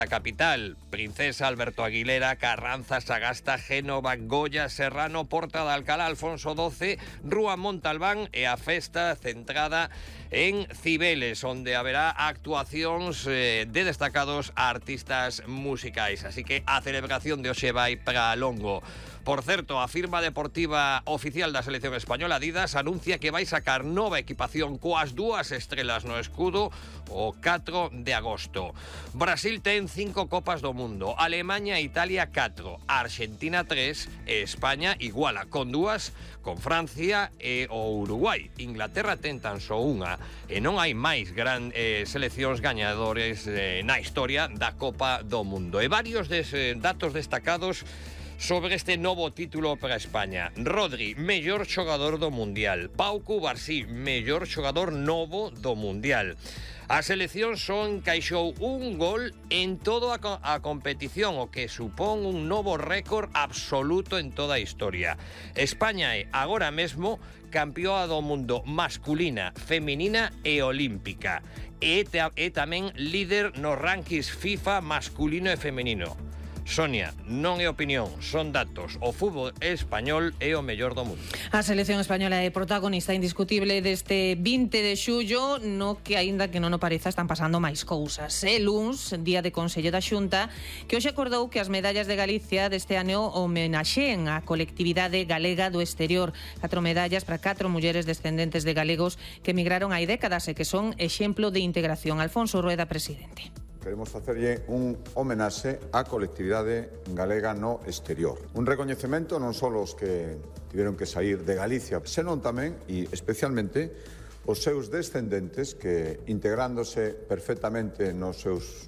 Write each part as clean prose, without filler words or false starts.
A capital, Princesa, Alberto Aguilera, Carranza, Sagasta, Génova, Goya, Serrano, Porta de Alcalá, Alfonso XII, Rúa Montalbán e a festa centrada en Cibeles, onde haberá actuacións de destacados artistas musicais. Así que a celebración de hoxe vai para longo. Por certo, a firma deportiva oficial da selección española Adidas anuncia que vai sacar nova equipación coas 2 estrelas no escudo o 4 de agosto. Brasil ten 5 Copas do Mundo, Alemanha e Italia 4, Argentina 3 e España iguala con 2 con Francia e o Uruguai. Inglaterra ten tan só unha e non hai máis seleccións gañadores na historia da Copa do Mundo. E varios datos destacados sobre este novo título para España. Rodri, mellor xogador do Mundial. Pau Cubarsí, mellor xogador novo do Mundial. A selección só encaixou un gol en toda a competición, o que supón un novo récord absoluto en toda a historia. España é agora mesmo campeoa do mundo masculina, feminina e olímpica. E tamén líder nos rankings FIFA masculino e femenino. Sonia, non é opinión, son datos. O fútbol español é o mellor do mundo. A selección española é protagonista indiscutible deste 20 de xullo, no que, aínda que non o pareza, están pasando máis cousas. Luns, día de Consello da Xunta, que hoxe acordou que as medallas de Galicia deste ano homenaxeen a colectividade galega do exterior. 4 medallas para 4 mulleres descendentes de galegos que emigraron hai décadas e que son exemplo de integración. Alfonso Rueda, presidente. Queremos facerlle un homenaxe á colectividade galega no exterior. Un recoñecemento non só os que tiveron que sair de Galicia, senón tamén e especialmente os seus descendentes que, integrándose perfectamente nos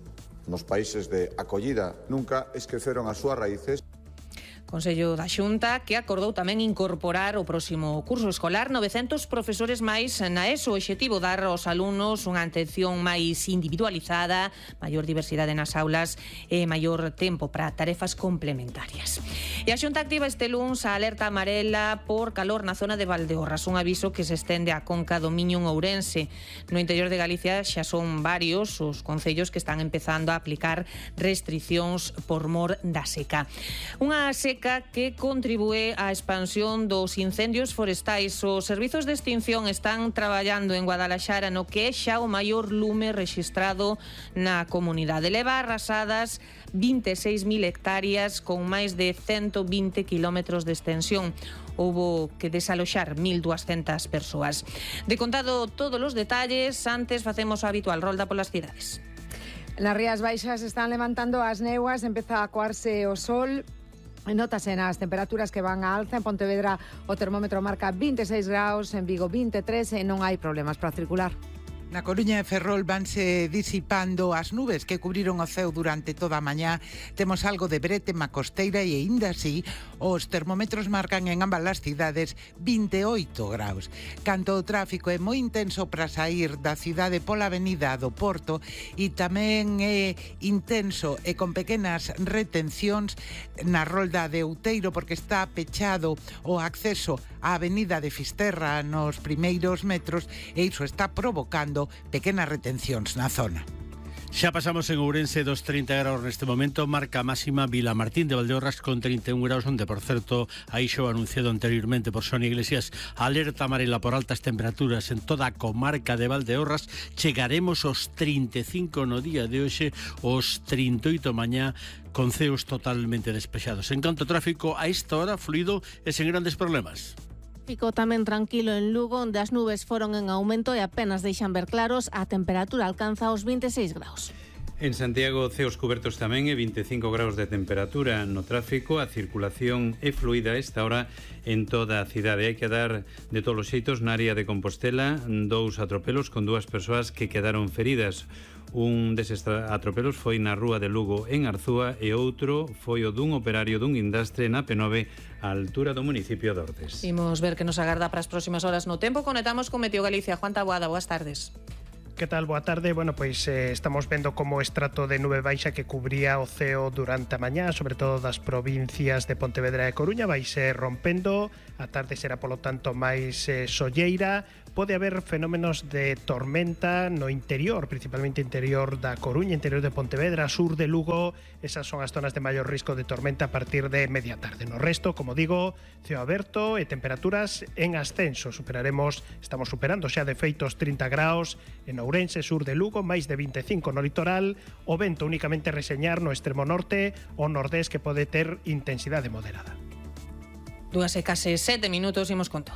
países de acollida, nunca esqueceron as súas raíces. Consello da Xunta, que acordou tamén incorporar o próximo curso escolar 900 profesores máis na ESO. O obxectivo dar aos alumnos unha atención máis individualizada, maior diversidade nas aulas e maior tempo para tarefas complementarias. E a Xunta activa este luns a alerta amarela por calor na zona de Valdeorras, un aviso que se estende á conca do Miño en Ourense. No interior de Galicia xa son varios os concellos que están empezando a aplicar restricións por mor da seca. Unha seca que contribúe á expansión dos incendios forestais. Os servizos de extinción están traballando en Guadalaxara no que é xa o maior lume rexistrado na comunidade. Leva arrasadas 26.000 hectáreas con máis de 120 kilómetros de extensión. Houbo que desaloxar 1.200 persoas. De contado todos os detalles, antes facemos o habitual rolda polas cidades. Nas Rías Baixas están levantando as néboas, empeza a coarse o sol. Nótase nas temperaturas que van a alza. En Pontevedra o termómetro marca 26 graus, en Vigo 23 e non hai problemas para circular. Na Coruña e Ferrol vanse disipando as nubes que cubriron o ceo durante toda a mañá. Temos algo de brete na costeira e aínda así os termómetros marcan en ambas as cidades 28 graus. Canto o tráfico é moi intenso para sair da cidade pola avenida do Porto e tamén é intenso e con pequenas retencións na rolda de Outeiro porque está pechado o acceso á avenida de Fisterra nos primeiros metros e iso está provocando pequenas retencións na zona. Xa pasamos en Ourense dos 30 graus neste momento, marca máxima Vilamartín de Valdeorras con 31 graus, onde, por certo, aí xo anunciado anteriormente por Sonia Iglesias, alerta amarela por altas temperaturas en toda a comarca de Valdeorras. Chegaremos aos 35 no día de hoxe, aos 38 mañá, con ceos totalmente despexados. En canto ao tráfico, a esta hora fluido e sen grandes problemas. Tráfico tamén tranquilo en Lugo, onde as nubes foron en aumento e apenas deixan ver claros. A temperatura alcanza os 26 graus. En Santiago, ceos cubertos tamén e 25 graus de temperatura. No tráfico, a circulación é fluida a esta hora en toda a cidade. Hai que dar de todos os xeitos na área de Compostela 2 atropelos con 2 persoas que quedaron feridas. Un deses atropelos foi na rúa de Lugo en Arzúa e outro foi o dun operario dun guindastre na P9 á altura do municipio de Ordes. Imos ver que nos agarda para as próximas horas no tempo. Conectamos con Meteo Galicia. Juan Taboada, boas tardes. Que tal? Boa tarde. Bueno, pois estamos vendo como o estrato de nube baixa que cubría o ceo durante a mañá, sobre todo das provincias de Pontevedra e Coruña, vai se rompendo. A tarde será, polo tanto, máis solleira, pode haber fenómenos de tormenta no interior, principalmente interior da Coruña, interior de Pontevedra, sur de Lugo. Esas son as zonas de maior risco de tormenta a partir de media tarde. No resto, como digo, ceo aberto e temperaturas en ascenso. Estamos superando xa de feito os 30 graus en Ourense, sur de Lugo, máis de 25 no litoral. O vento únicamente reseñar no extremo norte o nordés, que pode ter intensidade moderada. 2:07 minutos, imos con todo.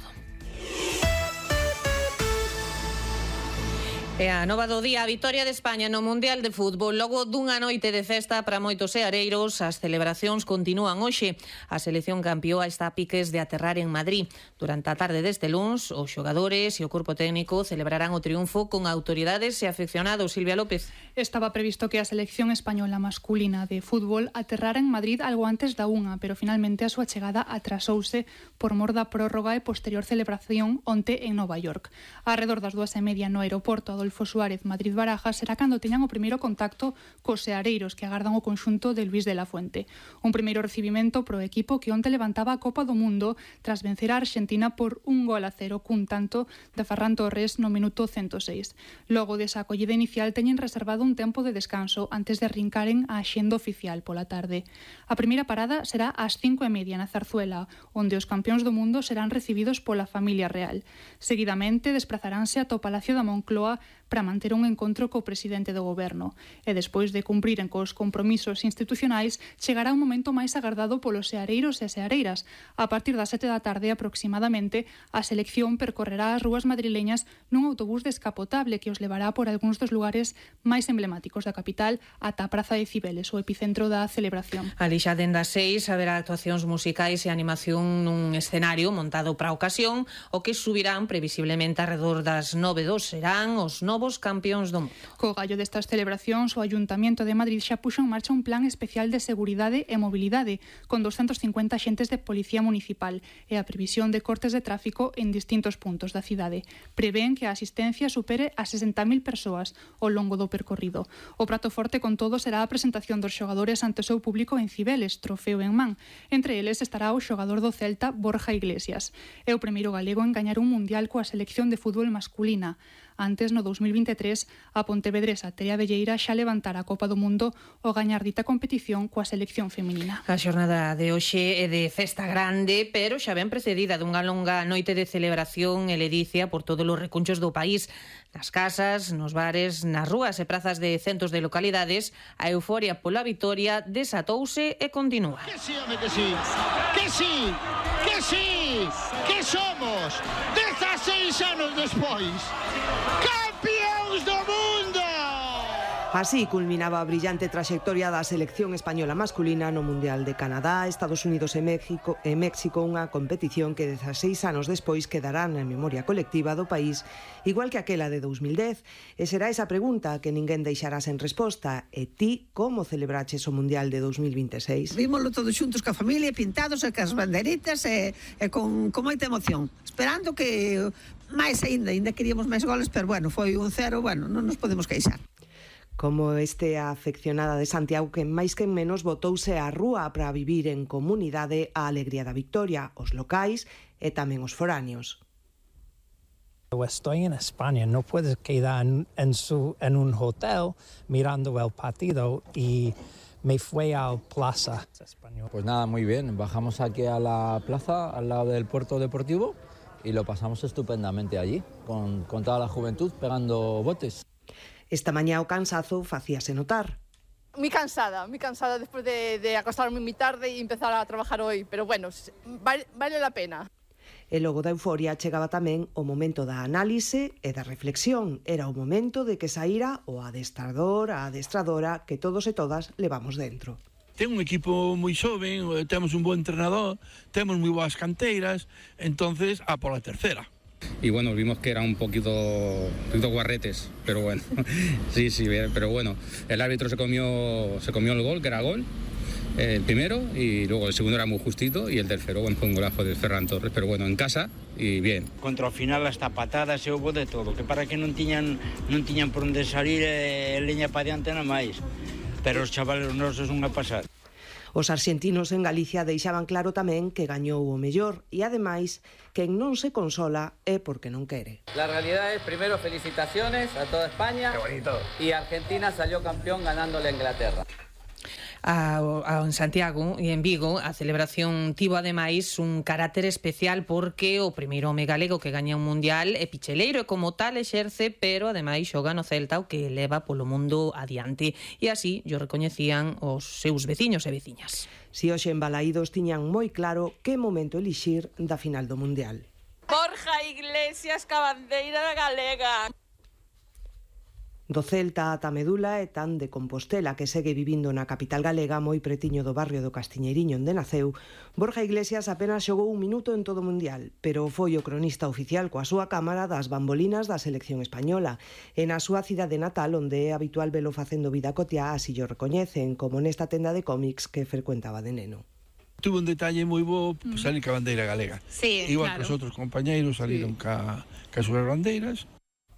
E a nova do día, a vitoria de España no Mundial de Fútbol. Logo dunha noite de festa para moitos seareiros, as celebracións continúan hoxe. A selección campeoa está a piques de aterrar en Madrid. Durante a tarde deste luns, os xogadores e o corpo técnico celebrarán o triunfo con autoridades e afeccionados. Silvia López. Estaba previsto que a selección española masculina de fútbol aterrara en Madrid algo antes da 1, pero finalmente a súa chegada atrasouse por mor da prórroga e posterior celebración onte en Nova York. Arredor das 2:30 no aeroporto Adolfo Suárez Madrid-Barajas será cando teñan o primeiro contacto cos seareiros que agardan o conxunto de Luís de la Fuente. Un primeiro recibimento pro equipo que onte levantaba a Copa do Mundo tras vencer a Argentina por 1-0 cun tanto de Ferran Torres no minuto 106. Logo desa acollida inicial teñen reservado un tempo de descanso antes de arrincaren a axenda oficial pola tarde. A primeira parada será ás 5:30 na Zarzuela, onde os campións do mundo serán recibidos pola familia real. Seguidamente desprazaranse ata o Palacio da Moncloa para manter un encontro co presidente do goberno. E despois de cumpriren cos compromisos institucionais, chegará un momento máis agardado polos seareiros e seareiras. A partir das 7 da tarde aproximadamente, a selección percorrerá as rúas madrileñas nun autobús descapotable que os levará por algúns dos lugares máis emblemáticos da capital ata a Praza de Cibeles, o epicentro da celebración. Ali xa dende as 6 haberá actuacións musicais e animación nun escenario montado para a ocasión, o que subirán previsiblemente alrededor das 9:02 serán os novos campións do mundo. Co gallo destas celebracións, o Ayuntamiento de Madrid xa puxo en marcha un plan especial de seguridade e mobilidade con 250 axentes de Policía Municipal e a previsión de cortes de tráfico en distintos puntos da cidade. Prevén que a asistencia supere a 60.000 persoas ao longo do percorrido. O prato forte, con todo, será a presentación dos xogadores ante o seu público en Cibeles, trofeo en man. Entre eles estará o xogador do Celta, Borja Iglesias. É o primeiro galego en gañar un mundial coa selección de fútbol masculina. Antes, no 2023, a pontevedresa Tere Abelleira xa levantara a Copa do Mundo ao gañar dita competición coa selección feminina. A xornada de hoxe é de festa grande, pero xa ben precedida dunha longa noite de celebración e ledicia por todos os recunchos do país. Nas casas, nos bares, nas rúas e prazas de centos de localidades, a euforia pola vitoria desatouse e continúa. Que sí, home, que sí. Que sí, que sí, que somos 16 anos despois campións do mundo! Así culminaba a brillante traxectoria da selección española masculina no Mundial de Canadá, Estados Unidos e México, unha competición que 16 anos despois quedará na memoria colectiva do país, igual que aquela de 2010. E será esa pregunta que ninguén deixará sen resposta. E ti, como celebraches o Mundial de 2026? Vímoslo todos xuntos ca familia, pintados e cas banderitas e con moita emoción, esperando que máis ainda queríamos máis goles, pero bueno, foi 1-0, bueno, non nos podemos queixar. Como a afeccionada de Santiago que máis que menos botouse á rúa para vivir en comunidade a alegría da victoria, os locais e tamén os foráneos. Estoy en España, no puedes quedar en un hotel mirando el partido y me fui a la plaza. Pues nada, muy bien, bajamos aquí a la plaza al lado del puerto deportivo y lo pasamos estupendamente allí, con toda la juventud pegando botes. Esta mañá o cansazo facíase notar. Muy cansada después de acostarme muy tarde y empezar a trabajar hoy, pero bueno, vale la pena. E logo da euforia chegaba tamén o momento da análise e da reflexión. Era o momento de que saíra o adestrador, a adestradora que todos e todas levamos dentro. Ten un equipo moi xoven, temos un bo entrenador, temos moi boas canteiras, entonces a pola tercera. Y bueno, vimos que era un poquito guarretes, pero bueno, sí, pero bueno, el árbitro se comió el gol, que era gol, el primero, y luego el segundo era muy justito, y el tercero, bueno, fue un golazo de Ferran Torres, pero bueno, en casa y bien. Contra o final hasta patadas e houbo de todo, que para que non tiñan por onde salir leña para diante na máis, pero os chavales nosos unha pasada. Os arxentinos en Galicia deixaban claro tamén que gañou o mellor e, ademais, quen non se consola é porque non quere. La realidad es, primero, felicitaciones a toda España. Qué bonito. Y Argentina salió campeón ganándole a Inglaterra. En Santiago e en Vigo a celebración tivo ademais un carácter especial porque o primeiro home galego que gaña un mundial é picheleiro e como tal exerce, pero ademais xoga no Celta o que leva polo mundo adiante e así yo recoñecían os seus veciños e veciñas. Si hoxe en Balaídos tiñan moi claro que momento elixir da final do mundial. Borja Iglesias, ca bandeira galega. Do Celta ata Medula e tan de Compostela, que segue vivindo na capital galega moi pretiño do barrio do Castiñeiriño onde naceu, Borja Iglesias apenas xogou un minuto en todo o mundial, pero foi o cronista oficial coa súa cámara das bambolinas da selección española. E na súa cidade natal, onde é habitual velo facendo vida cotiá, así o recoñecen, como nesta tenda de cómics que frecuentaba de neno. Tuve un detalle moi bo, salir ca bandeira galega. Sí, igual claro. que os outros compañeiros saliron ca súas bandeiras.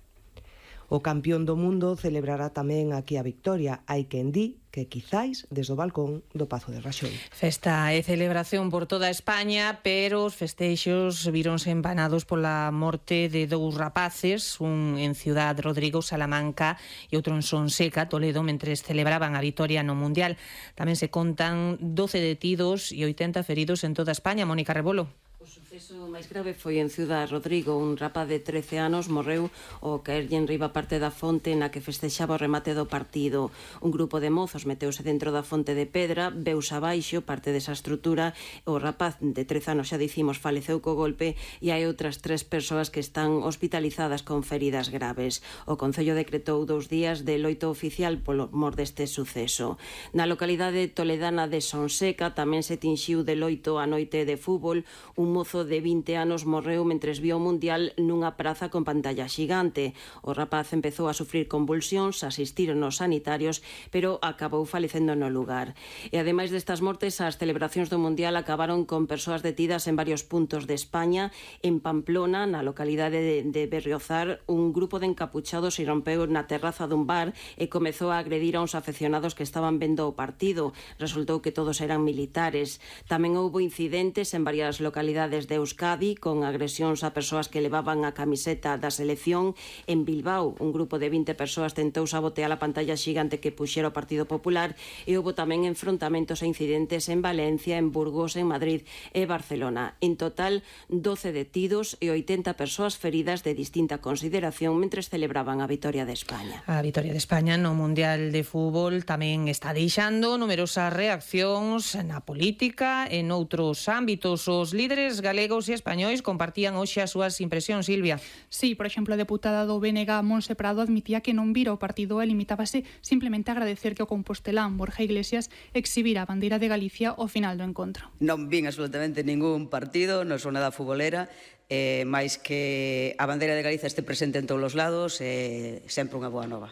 O campeón do mundo celebrará tamén aquí a victoria. Hai quen di que quizáis desde o balcón do Pazo de Raxoi. Festa e celebración por toda España, pero os festeixos víronse empanados pola morte de dous rapaces, un en Ciudad Rodrigo, Salamanca, e outro en Sonseca, Toledo, mentres celebraban a vitoria no Mundial. Tamén se contan 12 detidos e 80 feridos en toda España. Mónica Rebolo. O suceso máis grave foi en Ciudad Rodrigo. Un rapaz de 13 anos morreu ao caerlle en riba parte da fonte na que festexaba o remate do partido. Un grupo de mozos meteuse dentro da fonte de pedra, veuse abaixo parte desa estrutura. O rapaz de 13 anos, xa dicimos, faleceu co golpe e hai outras 3 persoas que están hospitalizadas con feridas graves. O Concello decretou 2 días de loito oficial polo mor deste suceso. Na localidade toledana de Sonseca tamén se tinxiu de loito a noite de fútbol. Un mozo de 20 anos morreu mentres vio o Mundial nunha praza con pantalla xigante. O rapaz empezou a sufrir convulsións, asistiron os sanitarios, pero acabou falecendo no lugar. E ademais destas mortes, as celebracións do Mundial acabaron con persoas detidas en varios puntos de España. En Pamplona, na localidade de Berriozar, un grupo de encapuchados irrompeu na terraza dun bar e comezou a agredir a uns afeccionados que estaban vendo o partido. Resultou que todos eran militares. Tamén houbo incidentes en varias localidades de Euskadi con agresións a persoas que levaban a camiseta da selección. En Bilbao, un grupo de 20 persoas tentou sabotear a pantalla xigante que puxera o Partido Popular e houbo tamén enfrontamentos e incidentes en Valencia, en Burgos, en Madrid e Barcelona. En total, 12 detidos e 80 persoas feridas de distinta consideración mentres celebraban a vitoria de España. A vitoria de España no Mundial de Fútbol tamén está deixando numerosas reaccións na política e noutros ámbitos. Os líderes galegos e españois compartían hoxe as súas impresións, Silvia. Sí, por exemplo, a deputada do BNG, Montse Prado, admitía que non vira o partido e limitábase simplemente a agradecer que o compostelán Borja Iglesias exhibira a bandeira de Galicia ao final do encontro. Non vin absolutamente ningún partido, non son nada futbolera, máis que a bandeira de Galicia este presente en todos os lados, sempre unha boa nova.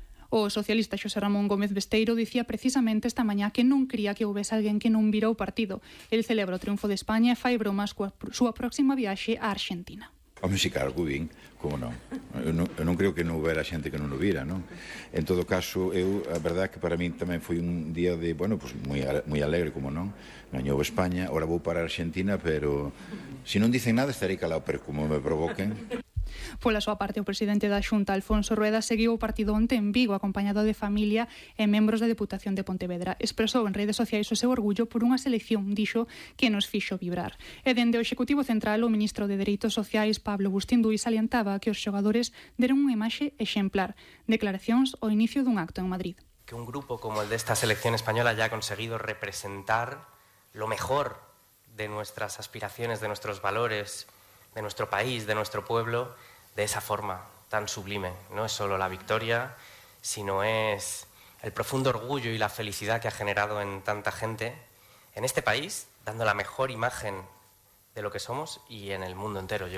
O socialista Xosé Ramón Gómez Besteiro dicía precisamente esta mañá que non cría que houbese alguén que non vira o partido. El celebra o triunfo de España e fai bromas coa súa próxima viaxe á Argentina. Home, si claro que o vin, como non? Eu non creo que non houbera xente que non o vira, non? En todo caso, a verdade é que para min tamén foi un día de, bueno, pues moi alegre, como non? Gañou España, ora vou para a Argentina, pero se non dicen nada estarei calado, pero como me provoquen... Pola súa parte, o presidente da Xunta, Alfonso Rueda, seguiu o partido onte en Vigo, acompañado de familia e membros da Deputación de Pontevedra. Expresou en redes sociais o seu orgullo por unha selección, dixo, que nos fixo vibrar. E dende o Executivo Central, o ministro de Dereitos Sociais, Pablo Bustinduy, salientaba que os xogadores deron unha imaxe exemplar. Declaracións ao inicio dun acto en Madrid. Que un grupo como el de esta selección española haya conseguido representar lo mejor de nuestras aspiraciones, de nuestros valores, de nuestro país, de nuestro pueblo, de esa forma tan sublime. No es solo la victoria, sino es el profundo orgullo y la felicidad que ha generado en tanta gente en este país, dando la mejor imagen de lo que somos y en el mundo entero.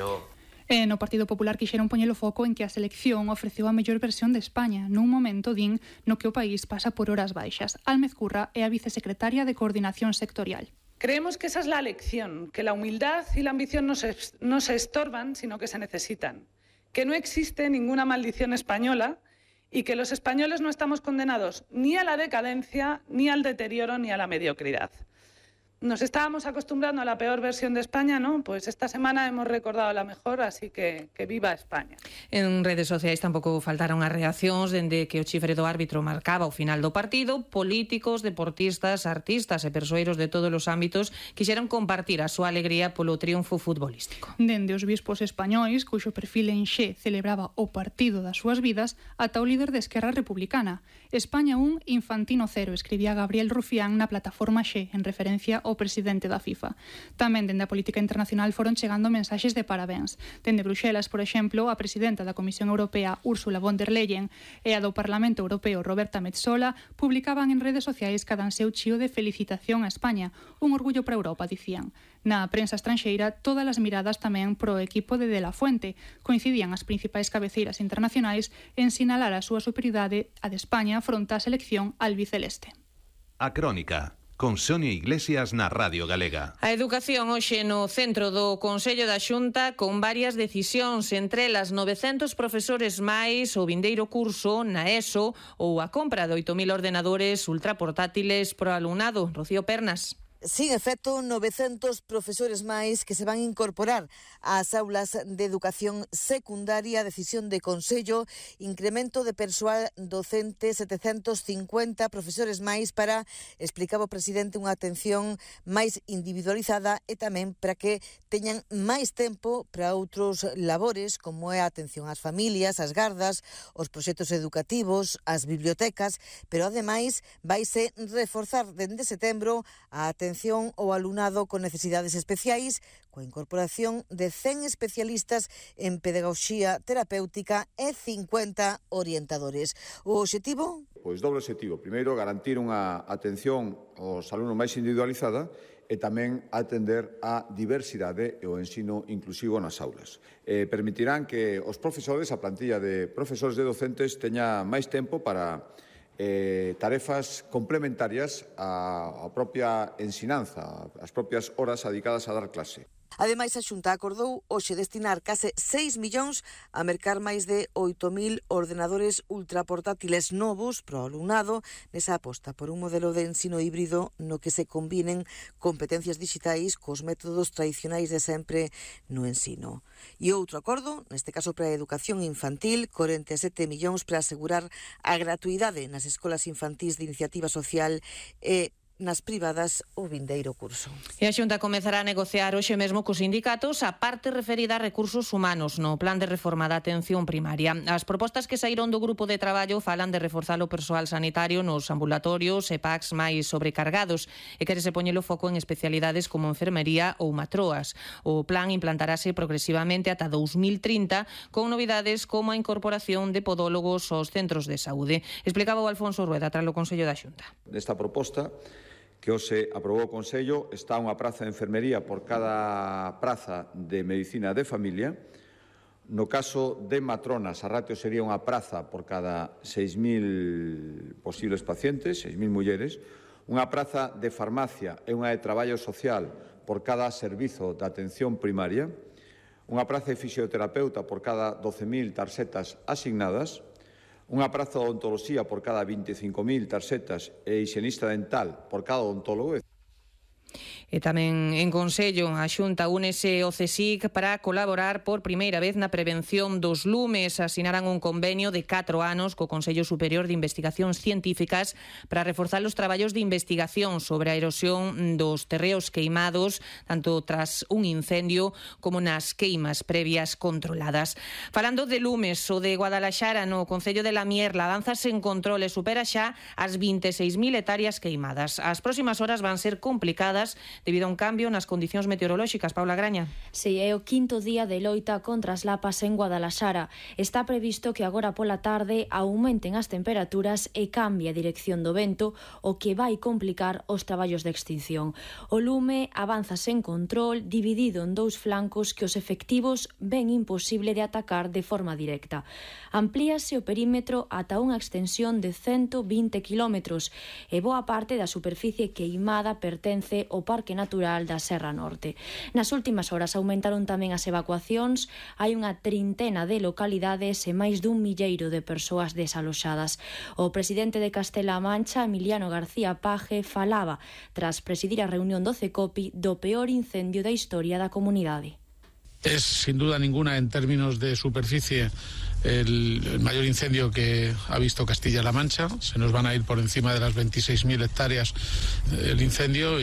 No Partido Popular quixeron poñer o foco en que a selección ofreceu a mellor versión de España nun momento, din, no que o país pasa por horas baixas. Álmez Curra é a vicesecretaria de Coordinación Sectorial. Creemos que esa es la lección, que la humildad y la ambición no se estorban, sino que se necesitan. Que no existe ninguna maldición española y que los españoles no estamos condenados ni a la decadencia, ni al deterioro, ni a la mediocridad. Nos estábamos acostumbrando a la peor versión de España, ¿no? Pues esta semana hemos recordado la mejor, así que viva España. En redes sociais tampouco faltaron as reaccións dende que o chifre do árbitro marcaba o final do partido. Políticos, deportistas, artistas e persoeiros de todos os ámbitos quixeron compartir a súa alegría polo triunfo futbolístico. Dende os bispos españois, cuxo perfil en Xe celebraba o partido das súas vidas, ata o líder de Esquerra Republicana. España 1, Infantino 0, escribía Gabriel Rufián na plataforma Xe, en referencia ao presidente da FIFA. Tamén dende a política internacional foron chegando mensaxes de parabéns. Dende Bruxelas, por exemplo, a presidenta da Comisión Europea, Ursula von der Leyen, e a do Parlamento Europeo, Roberta Metsola, publicaban en redes sociais cada seu chío de felicitación a España. Un orgullo para Europa, dicían. Na prensa estranxeira, todas as miradas tamén pro equipo de la Fuente. Coincidían as principais cabeceiras internacionais en sinalar a súa superioridade a de España fronte á selección albiceleste. A Crónica, con Sonia Iglesias na Radio Galega. A educación hoxe no centro do Consello da Xunta con varias decisións, entre elas 900 profesores máis o vindeiro curso na ESO ou a compra de 8.000 ordenadores ultraportátiles pro alumnado. Rocío Pernas. Sin efecto, 900 profesores máis que se van a incorporar ás aulas de educación secundaria, decisión de Consello, incremento de persoal docente, 750 profesores máis para, explicaba o presidente, unha atención máis individualizada e tamén para que teñan máis tempo para outros labores, como é a atención ás familias, ás gardas, os proxectos educativos, as bibliotecas, pero ademais vaise reforzar dende setembro a atención ao alumnado con necesidades especiais, coa incorporación de 100 especialistas en pedagogía terapéutica e 50 orientadores. O obxectivo? Pois doble obxectivo. Primeiro, garantir unha atención aos alumnos máis individualizada e tamén atender a diversidade e o ensino inclusivo nas aulas. Permitirán que os profesores, a plantilla de profesores de docentes, teña máis tempo para tarefas complementarias á propia ensinanza, as propias horas dedicadas a dar clase. Ademais, a Xunta acordou hoxe destinar case 6 millóns a mercar máis de 8.000 ordenadores ultraportátiles novos pro alumnado nesa aposta por un modelo de ensino híbrido no que se combinen competencias digitais cos métodos tradicionais de sempre no ensino. E outro acordo, neste caso para a educación infantil, 47 millóns para asegurar a gratuidade nas escolas infantís de iniciativa social e nas privadas o vindeiro curso. E a Xunta comezará a negociar hoxe mesmo cos sindicatos a parte referida a recursos humanos no plan de reforma da atención primaria. As propostas que saíron do grupo de traballo falan de reforzar o persoal sanitario nos ambulatorios e PACs máis sobrecargados e querese poñelo foco en especialidades como enfermería ou matroas. O plan implantarase progresivamente ata 2030 con novidades como a incorporación de podólogos aos centros de saúde. Explicaba o Alfonso Rueda tras o Consello da Xunta. Nesta proposta que hoxe aprobou o Consello está unha praza de enfermería por cada praza de medicina de familia. No caso de matronas, a ratio sería unha praza por cada 6.000 posibles pacientes, 6.000 mulleres, unha praza de farmacia e unha de traballo social por cada servizo de atención primaria, unha praza de fisioterapeuta por cada 12.000 tarxetas asignadas, unha praza de odontoloxía por cada 25.000 tarxetas e higienista dental por cada odontólogo. E tamén en Consello, a Xunta únese ao CSIC para colaborar por primeira vez na prevención dos lumes. Asinarán un convenio de 4 anos co Consello Superior de Investigacións Científicas para reforzar os traballos de investigación sobre a erosión dos terreos queimados, tanto tras un incendio como nas queimas previas controladas. Falando de lumes, o de Guadalaxara no Concello de Lamierla avanzase en control e supera xa as 26.000 hectáreas queimadas. As próximas horas van ser complicadas debido a un cambio nas condicións meteorolóxicas. Paula Graña. Si, é o quinto día de loita contra as lapas en Guadalaxara. Está previsto que agora pola tarde aumenten as temperaturas e cambie a dirección do vento, o que vai complicar os traballos de extinción. O lume avanza sen control, dividido en 2 flancos que os efectivos ven imposible de atacar de forma directa. Amplíase o perímetro ata unha extensión de 120 kilómetros e boa parte da superficie queimada pertence ao Parque Parque Natural da Serra Norte. Nas últimas horas aumentaron tamén as evacuacións, hai unha trintena de localidades e máis dun milleiro de persoas desaloxadas. O presidente de Castela-A Mancha, Emiliano García Paje, falaba, tras presidir a reunión do CECOPI, do peor incendio da historia da comunidade. Es sin duda ninguna, en términos de superficie, el mayor incendio que ha visto Castilla-La Mancha. Se nos van a ir por encima de las 26.000 hectáreas el incendio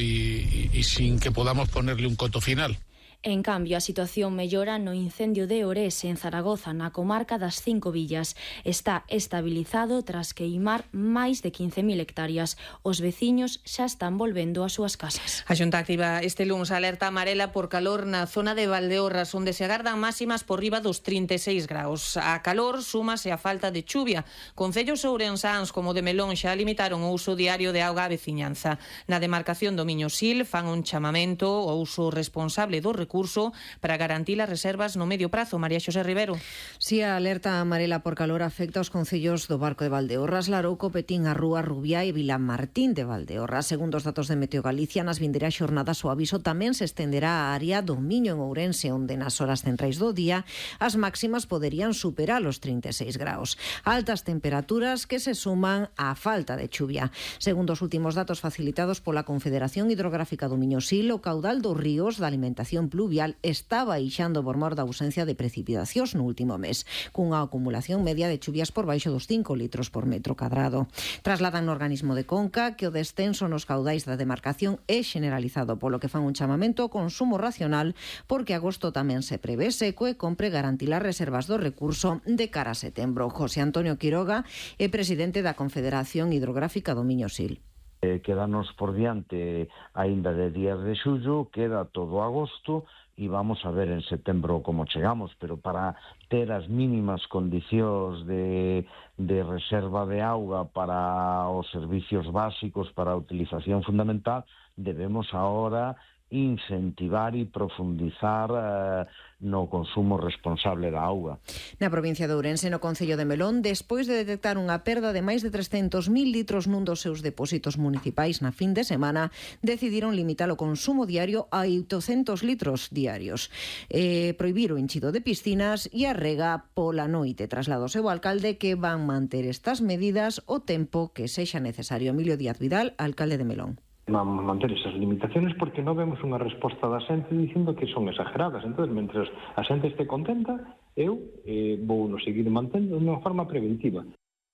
y sin que podamos ponerle un coto final. En cambio, a situación mellora no incendio de Orés, en Zaragoza, na comarca das Cinco Villas. Está estabilizado tras queimar máis de 15.000 hectáreas. Os veciños xa están volvendo ás súas casas. A Xunta activa este luns alerta amarela por calor na zona de Valdeorras, onde se agardan máximas por riba dos 36 graus. A calor súmase a falta de chuvia. Concellos ourensáns como de Melón xa limitaron o uso diario de auga á veciñanza. Na demarcación do Miño-Sil fan un chamamento ao uso responsable do recurso para garantir as reservas no medio prazo. María Xosé Rivero. Si a alerta amarela por calor afecta aos concellos do Barco de Valdeorras, Larouco, Petín, A Rúa, Rubiá e Vilamartín de Valdeorras. Segundo os datos de Meteo Galicia, nas vindeiras xornadas o aviso tamén se estenderá á área do Miño en Ourense, onde nas horas centrais do día as máximas poderían superar os 36 graus. Altas temperaturas que se suman á falta de chuvia. Segundo os últimos datos facilitados pola Confederación Hidrográfica do Miño-Sil, o caudal dos ríos da alimentación pluvial está baixando por mor da ausencia de precipitacións no último mes, cunha acumulación media de chuvias por baixo dos 5 litros por metro cadrado. Trasladan no organismo de Conca que o descenso nos caudais da demarcación é generalizado, polo que fan un chamamento ao consumo racional, porque agosto tamén se prevé seco e compre garantir as reservas do recurso de cara a setembro. José Antonio Quiroga é presidente da Confederación Hidrográfica do Miño-Sil. Quedanos por diante aínda de días de xullo, queda todo agosto e vamos a ver en setembro como chegamos, pero para ter as mínimas condicións de reserva de auga para os servicios básicos, para a utilización fundamental, debemos ahora incentivar e profundizar no consumo responsable da auga. Na provincia de Ourense, no concello de Melón, despois de detectar unha perda de máis de 300.000 litros nun dos seus depósitos municipais na fin de semana, decidiron limitar o consumo diario a 800 litros diarios. Prohibir o enchido de piscinas e a rega pola noite. Traslado ao seu alcalde que van manter estas medidas o tempo que sexa necesario. Emilio Díaz Vidal, alcalde de Melón. Vamos manter esas limitaciones porque non vemos unha resposta da xente dicindo que son exageradas. Entón, mentre a xente este contenta, eu vou nos seguir mantendo de unha forma preventiva.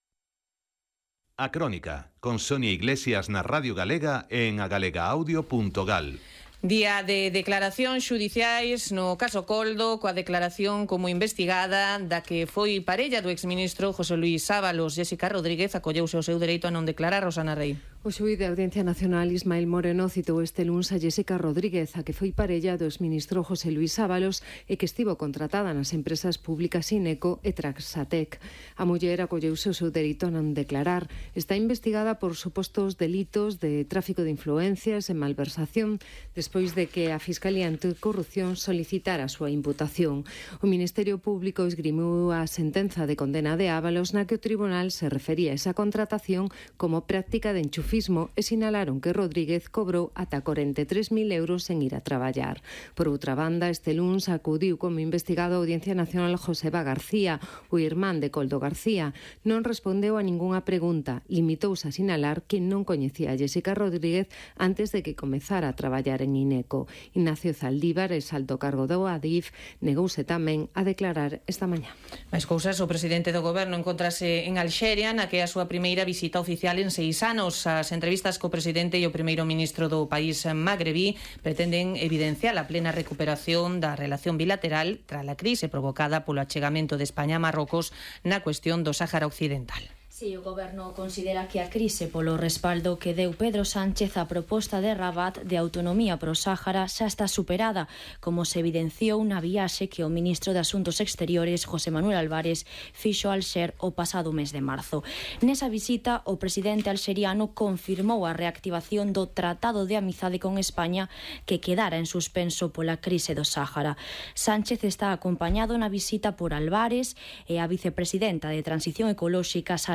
A Crónica, con Sonia Iglesias na Radio Galega en agalegaaudio.gal. Día de declaracións xudiciais no caso Coldo, coa declaración como investigada da que foi parella do exministro José Luis Ábalos. Jéssica Rodríguez acolleuse o seu dereito a non declarar. Rosana Rey. O xuíz da Audiencia Nacional Ismael Moreno citou este luns a Jéssica Rodríguez, a que foi parella do exministro José Luis Ábalos e que estivo contratada nas empresas públicas Ineco e Traxatec. A muller acolleuse o seu dereito a non declarar. Está investigada por supostos delitos de tráfico de influencias e malversación, despois de que a Fiscalía Anticorrupción solicitara a súa imputación. O Ministerio Público esgrimiu a sentenza de condena de Ábalos na que o tribunal se refería a esa contratación como práctica de enchufismo e sinalaron que Rodríguez cobrou ata 43.000 euros en ir a traballar. Por outra banda, este luns acudiu como investigado a Audiencia Nacional Joseba García, o irmán de Coldo García. Non respondeu a ningunha pregunta, limitouse a sinalar que non coñecía a Jéssica Rodríguez antes de que comezara a traballar en Ineco. Ignacio Zaldívar, exalto cargo do Adif, negouse tamén a declarar esta mañá. Mais cousas, o presidente do goberno encontrase en Alxeria, na que é a súa primeira visita oficial en 6 anos. As entrevistas co presidente e o primeiro ministro do país magrebí pretenden evidenciar a plena recuperación da relación bilateral tras a crise provocada polo achegamento de España a Marrocos na cuestión do Sáhara Occidental. Si, o Goberno considera que a crise polo respaldo que deu Pedro Sánchez á proposta de Rabat de autonomía pro Sáhara xa está superada, como se evidenciou na viaxe que o ministro de Asuntos Exteriores, José Manuel Álvarez, fixo ao Alxer o pasado mes de marzo. Nesa visita, o presidente alxeriano confirmou a reactivación do Tratado de Amizade con España que quedara en suspenso pola crise do Sáhara. Sánchez está acompañado na visita por Álvarez e a vicepresidenta de Transición Ecolóxica, Sara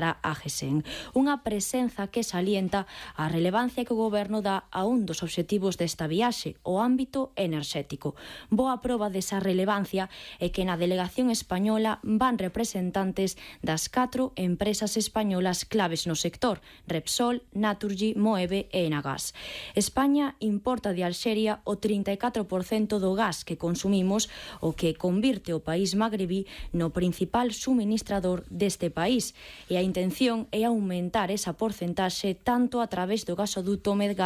para Agesen. Unha presenza que salienta a relevancia que o Goberno dá a un dos obxectivos desta viaxe, o ámbito enerxético. Boa proba desa relevancia é que na delegación española van representantes das 4 empresas españolas claves no sector: Repsol, Naturgy, Moeve e Enagás. España importa de Alxeria o 34% do gas que consumimos, o que convirte o país magrebí no principal suministrador deste país, e a intención é aumentar esa porcentaxe tanto a través do gasoduto Medgaz